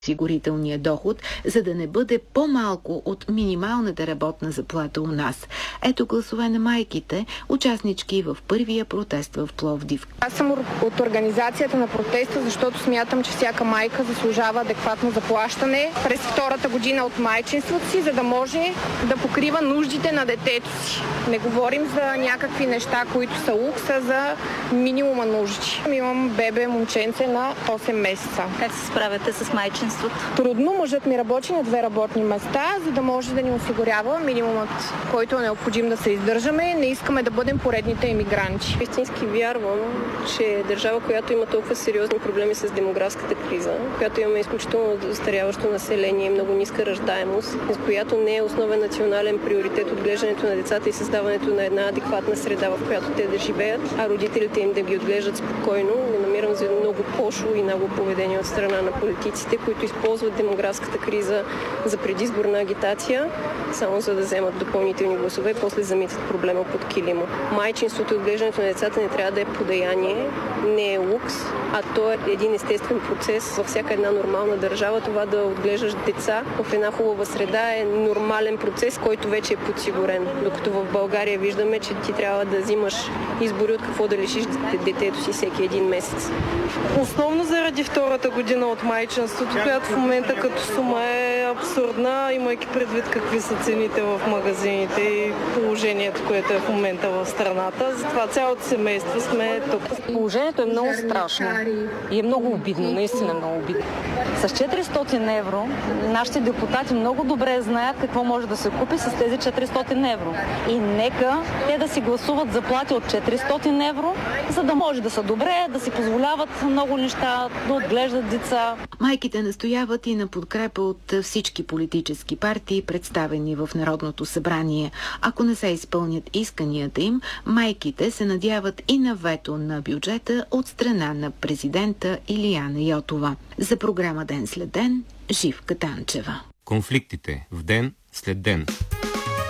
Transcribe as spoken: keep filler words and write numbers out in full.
осигурителния доход, за да не бъде по-малко от минималната работна заплата у нас. Ето гласове на майките, участнички в първия протест в Пловдив. Аз съм от организацията на протеста, защото смятам, че всяка майка заслужава адекватно заплащане през втората година от майчинството си, за да може да покрива нуждите на детето си. Не говорим за някакви неща, които са лукса, за минимума нужди. Имам бебе, момченце на осем месеца. Как се справяте с майчинството? Трудно. Мъжът ми работи на две работни места, за да може да ни осигурява минимумът, който е необходим да се издържаме. Не искаме да бъдем поредните емигранти. Истински вярвам, че държава, която има толкова сериозни проблеми с демографската криза, която имаме изключително застаряващо население, много ниска раждаемост, с която не е основен национален приоритет отглеждането на децата и създаването на една адекватна среда, в която те да живеят, а родителите им да ги отглеждат спокойно, го намирам за много пошло и много поведение от страна на политиците, които използват демографската криза за предизборна агитация, само за да вземат допълнителни гласове и после замитат проблема под килима. Майчинството и отглеждането на децата не трябва да е подаяние, не е лукс, а то е един естествен процес във всяка една нормална държава. Това да отглеждаш деца в една хубава среда е нормален процес, който вече е подсигурен. Докато в България виждаме, че ти трябва да взимаш избори от какво да лишиш детето си всеки един месец. Основно заради втората година от майчинството, която в момента като сума е абсурдна, имайки предвид какви са цените в магазините и положението, което е в момента в страната. Затова цялото семейство сме тук. Положението е много страшно и е много обидно, наистина много обидно. С четиристотин евро нашите депутати много добре знаят какво може да се купи с тези четиристотин евро. И нека те да си гласуват заплати от четиристотин евро, за да може да са добре, да си позволяват много неща, да отглеждат деца. Майките настояват и на подкрепа от всички политически партии, представени в Народното събрание. Ако не се изпълнят исканията им, майките се надяват и на вето на бюджета от страна на президента Илияна Йотова. За програма Ден след ден, Живка Танчева. Конфликтите в ден след ден.